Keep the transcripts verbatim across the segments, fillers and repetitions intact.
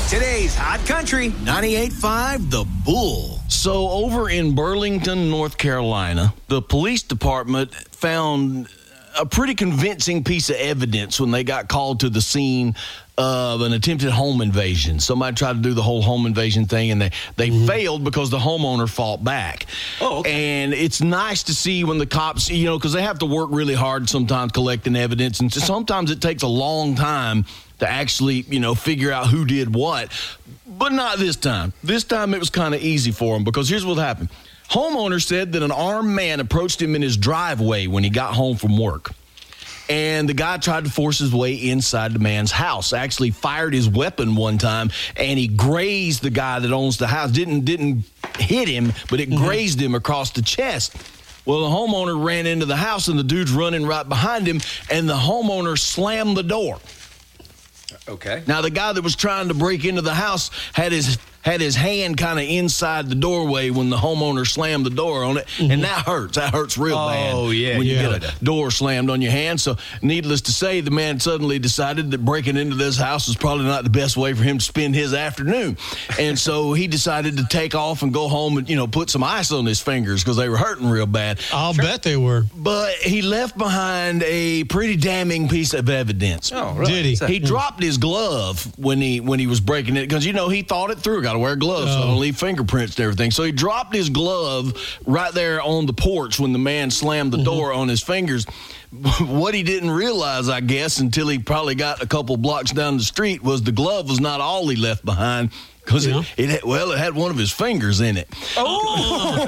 Today's Hot Country ninety-eight point five The Bull. So over in Burlington, North Carolina, the police department found a pretty convincing piece of evidence when they got called to the scene of an attempted home invasion. Somebody tried to do the whole home invasion thing, and they, they mm-hmm. failed because the homeowner fought back. Oh, okay. And it's nice to see when the cops, you know, because they have to work really hard sometimes collecting evidence, and sometimes it takes a long time to actually, you know, figure out who did what. But not this time. This time it was kind of easy for them, because here's what happened. Homeowner said that an armed man approached him in his driveway when he got home from work. And the guy tried to force his way inside the man's house, actually fired his weapon one time, and he grazed the guy that owns the house. Didn't didn't hit him, but it mm-hmm. grazed him across the chest. Well, the homeowner ran into the house, and the dude's running right behind him, and the homeowner slammed the door. Okay. Now, the guy that was trying to break into the house had his had his hand kind of inside the doorway when the homeowner slammed the door on it, mm-hmm. and that hurts. That hurts real oh, bad Oh, yeah. when you yeah. get a door slammed on your hand. So, needless to say, the man suddenly decided that breaking into this house was probably not the best way for him to spend his afternoon. And so he decided to take off and go home and, you know, put some ice on his fingers because they were hurting real bad. I'll sure. bet they were. But he left behind a pretty damning piece of evidence. Oh, really? Did he? He dropped his glove when he when he was breaking it because, you know, he thought it through. Got to wear gloves so I don't leave fingerprints and everything. So he dropped his glove right there on the porch when the man slammed the mm-hmm. door on his fingers. What he didn't realize, I guess, until he probably got a couple blocks down the street, was the glove was not all he left behind. Because yeah. it, it, well, it had one of his fingers in it. Oh!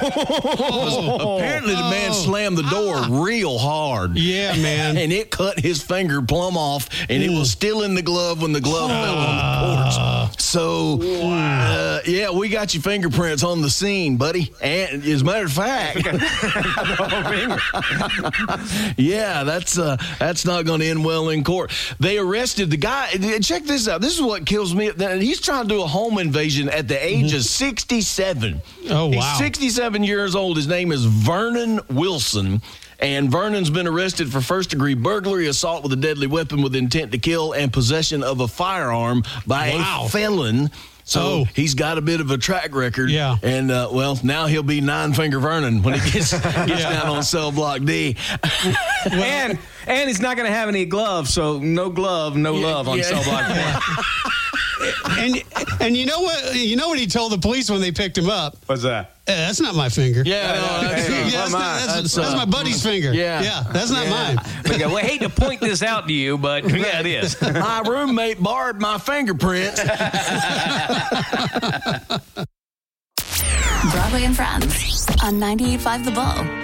oh. Apparently, the man slammed the door ah. real hard. Yeah, man. And it cut his finger plumb off, and mm. it was still in the glove when the glove uh, fell on the porch. So, wow. uh, yeah, we got your fingerprints on the scene, buddy. And as a matter of fact, yeah, that's uh, that's not going to end well in court. They arrested the guy. Check this out. This is what kills me. He's trying to do a home invasion at the age mm-hmm. of sixty-seven. Oh, wow. He's sixty-seven years old. His name is Vernon Wilson. And Vernon's been arrested for first-degree burglary, assault with a deadly weapon with intent to kill, and possession of a firearm by wow. a felon. So oh. he's got a bit of a track record. Yeah. And, uh, well, now he'll be Nine-Finger Vernon when he gets, gets yeah. down on cell block D. well, and and he's not going to have any gloves, so no glove, no yeah, love on yeah. cell block D. and and you know what? You know what he told the police when they picked him up? What's that? Uh, that's not my finger. Yeah, no, that's, yeah, uh, that's, not, that's, that's, that's uh, my buddy's finger. Yeah, yeah, that's not yeah. mine. Okay, well, I hate to point this out to you, but yeah, it is. My roommate borrowed my fingerprints. Broadway and Friends on ninety-eight point five The Bull.